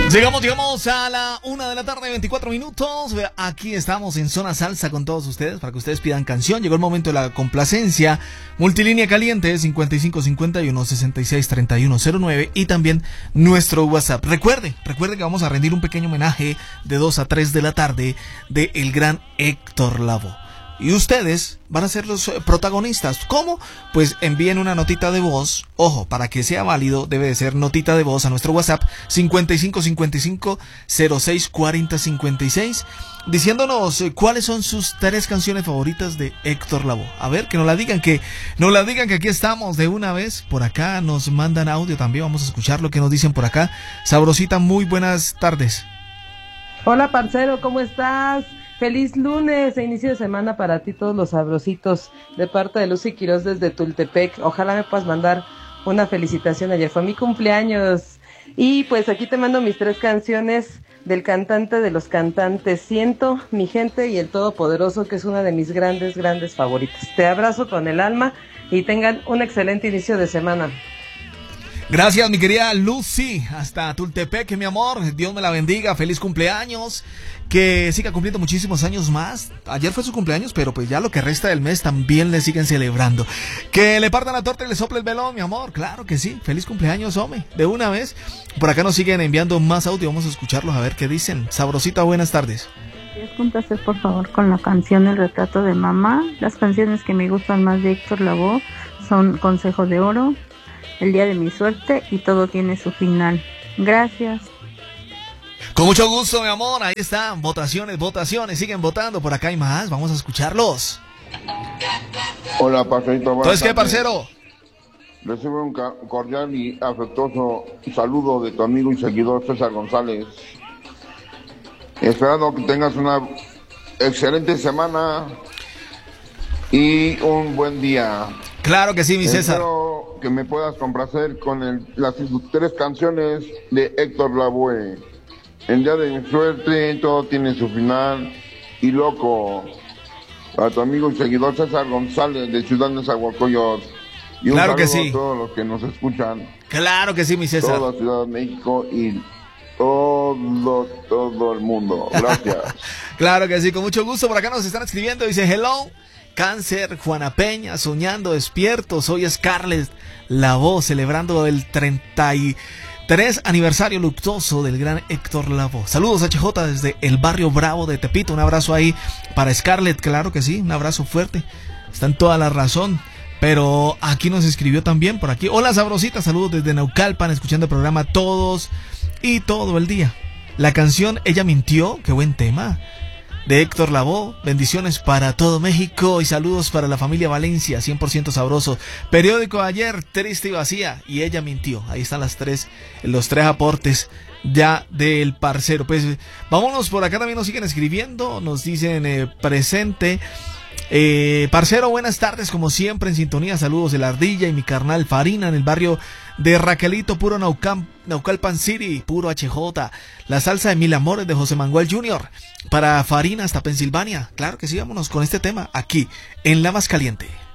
Llegamos a la 1:24 p.m. Aquí estamos en Zona Salsa con todos ustedes para que ustedes pidan canción. Llegó el momento de la complacencia. Multilínea caliente 5551-663109 y también nuestro WhatsApp. Recuerde que vamos a rendir un pequeño homenaje de 2 a 3 de la tarde de el gran Héctor Lavoe. Y ustedes van a ser los protagonistas. ¿Cómo? Pues envíen una notita de voz. Ojo, para que sea válido debe de ser notita de voz a nuestro WhatsApp 5555-064056 diciéndonos cuáles son sus 3 canciones favoritas de Héctor Lavoe. A ver, que nos la digan, que aquí estamos de una vez. Por acá nos mandan audio también. Vamos a escuchar lo que nos dicen por acá. Sabrosita, muy buenas tardes. Hola, parcero, ¿cómo estás? Feliz lunes e inicio de semana para ti, todos los sabrositos, de parte de Lucy Quiroz desde Tultepec. Ojalá me puedas mandar una felicitación. Ayer fue mi cumpleaños. Y pues aquí te mando mis 3 canciones del cantante de los cantantes, Siento, Mi Gente y El Todopoderoso, que es una de mis grandes favoritas. Te abrazo con el alma y tengan un excelente inicio de semana. Gracias, mi querida Lucy, hasta Tultepec, mi amor. Dios me la bendiga, feliz cumpleaños, que siga cumpliendo muchísimos años más. Ayer fue su cumpleaños, pero pues ya lo que resta del mes también le siguen celebrando. Que le partan la torta y le sople el velón, mi amor. Claro que sí, feliz cumpleaños, hombre, de una vez. Por acá nos siguen enviando más audio, vamos a escucharlos a ver qué dicen. Sabrosita, buenas tardes. ¿Puedes complacer por favor con la canción El Retrato de Mamá? Las canciones que me gustan más de Héctor Lavoe son Consejo de Oro, El Día de mi Suerte y Todo Tiene su Final. Gracias. Con mucho gusto, mi amor. Ahí están, votaciones, siguen votando. Por acá hay más, vamos a escucharlos. Hola, parcerito. Entonces, ¿qué, parcero? Recibe un cordial y afectuoso saludo de tu amigo y seguidor César González. Esperando que tengas una excelente semana y un buen día. Claro que sí, mi César. Espero que me puedas complacer con las 3 canciones de Héctor Lavoe. El Día de mi Suerte, Todo Tiene su Final y Loco. A tu amigo y seguidor César González de Ciudad Nezahualcóyotl. Y un claro saludo que sí. A todos los que nos escuchan. Claro que sí, mi César. Toda Ciudad de México y todo el mundo. Gracias. Claro que sí, con mucho gusto. Por acá nos están escribiendo. Dice, hello, Cáncer, Juana Peña, soñando despierto. Soy Scarlett Lavoe, celebrando el 33 aniversario luctuoso del gran Héctor Lavoe. Saludos, HJ, desde el barrio Bravo de Tepito. Un abrazo ahí para Scarlett, claro que sí, un abrazo fuerte. Está en toda la razón. Pero aquí nos escribió también por aquí. Hola, sabrosita, saludos desde Naucalpan, escuchando el programa todos y todo el día. La canción Ella Mintió, qué buen tema, de Héctor Lavoe. Bendiciones para todo México y saludos para la familia Valencia, 100% sabroso. Periódico Ayer, triste y vacía, y Ella Mintió. Ahí están los 3 aportes ya del parcero. Pues vámonos, por acá también nos siguen escribiendo, nos dicen presente. Parcero, buenas tardes, como siempre en sintonía. Saludos de la Ardilla y mi carnal Farina en el barrio de Raquelito, puro Naucalpan City, puro HJ. La salsa de Mil Amores de José Manuel Jr. para Farina hasta Pensilvania. Claro que sí, vámonos con este tema aquí en La Más Caliente.